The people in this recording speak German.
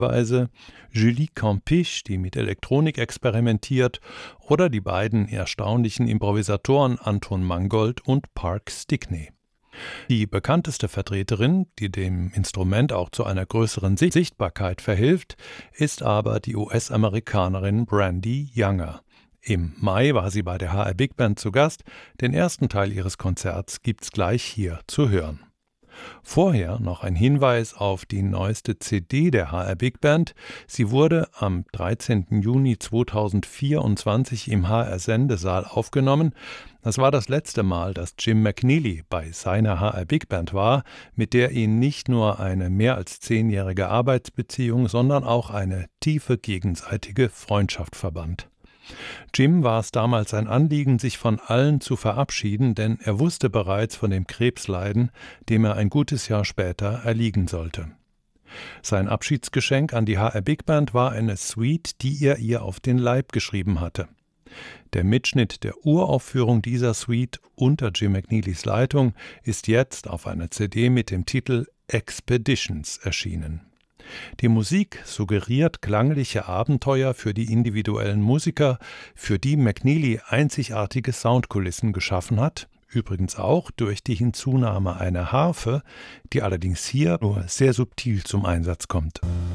Julie Campiche, die mit Elektronik experimentiert, oder die beiden erstaunlichen Improvisatoren Anton Mangold und Park Stickney. Die bekannteste Vertreterin, die dem Instrument auch zu einer größeren Sichtbarkeit verhilft, ist aber die US-Amerikanerin Brandi Younger. Im Mai war sie bei der HR Big Band zu Gast. Den ersten Teil ihres Konzerts gibt's gleich hier zu hören. Vorher noch ein Hinweis auf die neueste CD der HR Big Band. Sie wurde am 13. Juni 2024 im HR Sendesaal aufgenommen. Das war das letzte Mal, dass Jim McNeely bei seiner HR Big Band war, mit der ihn nicht nur eine mehr als 10-jährige Arbeitsbeziehung, sondern auch eine tiefe gegenseitige Freundschaft verband. Jim war es damals ein Anliegen, sich von allen zu verabschieden, denn er wusste bereits von dem Krebsleiden, dem er ein gutes Jahr später erliegen sollte. Sein Abschiedsgeschenk an die HR Big Band war eine Suite, die er ihr auf den Leib geschrieben hatte. Der Mitschnitt der Uraufführung dieser Suite unter Jim McNeelys Leitung ist jetzt auf einer CD mit dem Titel Expeditions erschienen. Die Musik suggeriert klangliche Abenteuer für die individuellen Musiker, für die McNeely einzigartige Soundkulissen geschaffen hat, übrigens auch durch die Hinzunahme einer Harfe, die allerdings hier nur sehr subtil zum Einsatz kommt.